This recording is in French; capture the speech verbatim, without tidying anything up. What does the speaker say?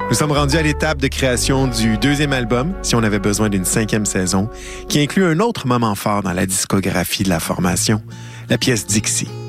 Nous sommes rendus à l'étape de création du deuxième album, si on avait besoin d'une cinquième saison, qui inclut un autre moment fort dans la discographie de la formation, la pièce Dixie.